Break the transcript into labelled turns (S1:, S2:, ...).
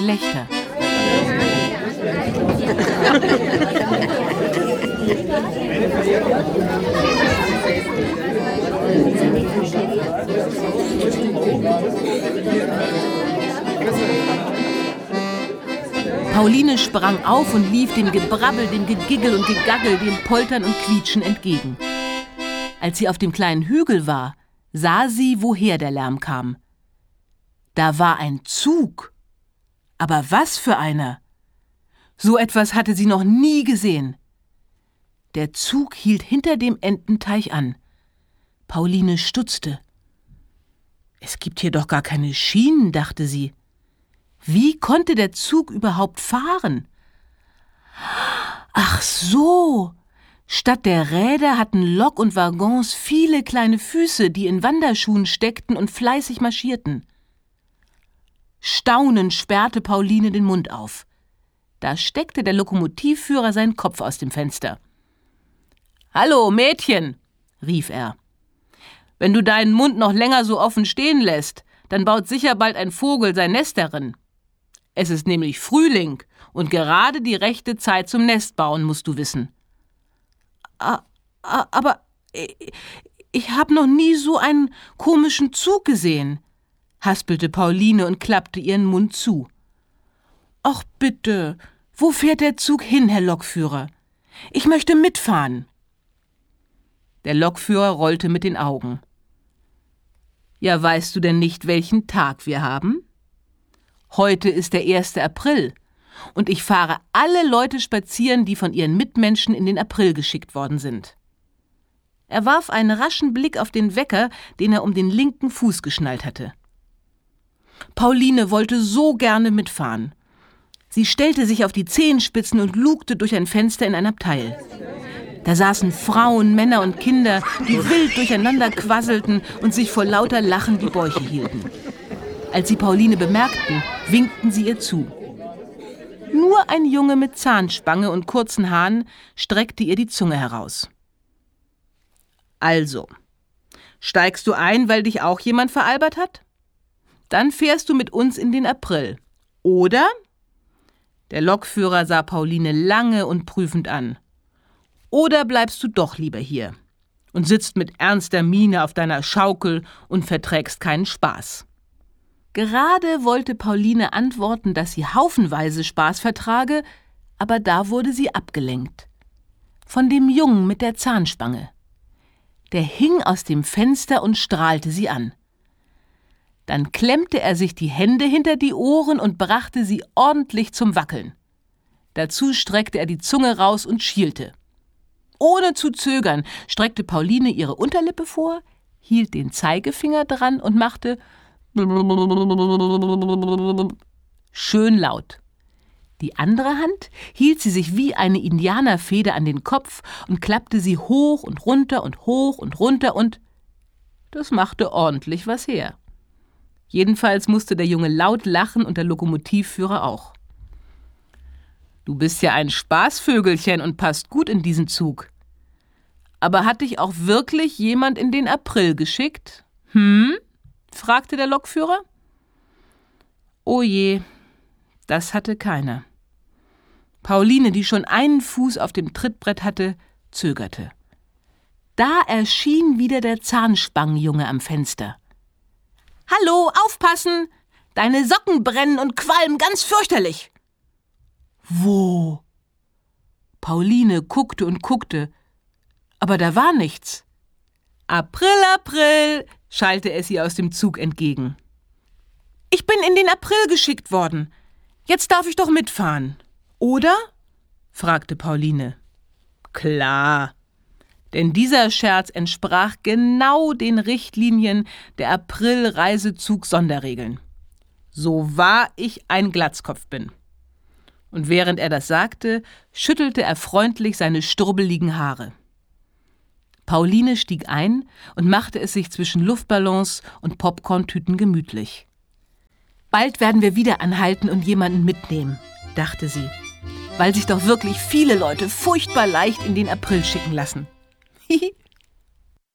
S1: Gelächter. Pauline sprang auf und lief dem Gebrabbel, dem Gegiggel und Gegaggel, dem Poltern und Quietschen entgegen. Als sie auf dem kleinen Hügel war, sah sie, woher der Lärm kam. Da war ein Zug. Aber was für einer! So etwas hatte sie noch nie gesehen. Der Zug hielt hinter dem Ententeich an. Pauline stutzte. Es gibt hier doch gar keine Schienen, dachte sie. Wie konnte der Zug überhaupt fahren? Ach so! Statt der Räder hatten Lok und Waggons viele kleine Füße, die in Wanderschuhen steckten und fleißig marschierten. Staunend sperrte Pauline den Mund auf. Da steckte der Lokomotivführer seinen Kopf aus dem Fenster. »Hallo, Mädchen«, rief er. »Wenn du deinen Mund noch länger so offen stehen lässt, dann baut sicher bald ein Vogel sein Nest darin. Es ist nämlich Frühling und gerade die rechte Zeit zum Nestbauen, musst du wissen.« »Aber ich habe noch nie so einen komischen Zug gesehen«, haspelte Pauline und klappte ihren Mund zu. »Ach bitte, wo fährt der Zug hin, Herr Lokführer? Ich möchte mitfahren.« Der Lokführer rollte mit den Augen. »Ja, weißt du denn nicht, welchen Tag wir haben? Heute ist der 1. April und ich fahre alle Leute spazieren, die von ihren Mitmenschen in den April geschickt worden sind.« Er warf einen raschen Blick auf den Wecker, den er um den linken Fuß geschnallt hatte. Pauline wollte so gerne mitfahren. Sie stellte sich auf die Zehenspitzen und lugte durch ein Fenster in ein Abteil. Da saßen Frauen, Männer und Kinder, die wild durcheinander quasselten und sich vor lauter Lachen die Bäuche hielten. Als sie Pauline bemerkten, winkten sie ihr zu. Nur ein Junge mit Zahnspange und kurzen Haaren streckte ihr die Zunge heraus. »Also, steigst du ein, weil dich auch jemand veralbert hat? Dann fährst du mit uns in den April. Oder?« Der Lokführer sah Pauline lange und prüfend an. »Oder bleibst du doch lieber hier und sitzt mit ernster Miene auf deiner Schaukel und verträgst keinen Spaß?« Gerade wollte Pauline antworten, dass sie haufenweise Spaß vertrage, aber da wurde sie abgelenkt. Von dem Jungen mit der Zahnspange. Der hing aus dem Fenster und strahlte sie an. Dann klemmte er sich die Hände hinter die Ohren und brachte sie ordentlich zum Wackeln. Dazu streckte er die Zunge raus und schielte. Ohne zu zögern streckte Pauline ihre Unterlippe vor, hielt den Zeigefinger dran und machte schön laut. Die andere Hand hielt sie sich wie eine Indianerfeder an den Kopf und klappte sie hoch und runter und das machte ordentlich was her. Jedenfalls musste der Junge laut lachen und der Lokomotivführer auch. »Du bist ja ein Spaßvögelchen und passt gut in diesen Zug. Aber hat dich auch wirklich jemand in den April geschickt?« fragte der Lokführer. Oh je, das hatte keiner. Pauline, die schon einen Fuß auf dem Trittbrett hatte, zögerte. Da erschien wieder der Zahnspangenjunge am Fenster. »Hallo, aufpassen! Deine Socken brennen und qualmen ganz fürchterlich!« »Wo?« Pauline guckte und guckte, aber da war nichts. »April, April«, schallte es ihr aus dem Zug entgegen. »Ich bin in den April geschickt worden. Jetzt darf ich doch mitfahren. Oder?« fragte Pauline. Klar, denn dieser Scherz entsprach genau den Richtlinien der April-Reisezug-Sonderregeln. So wahr ich ein Glatzkopf bin. Und während er das sagte, schüttelte er freundlich seine strubbeligen Haare. Pauline stieg ein und machte es sich zwischen Luftballons und Popcorntüten gemütlich. Bald werden wir wieder anhalten und jemanden mitnehmen, dachte sie, weil sich doch wirklich viele Leute furchtbar leicht in den April schicken lassen.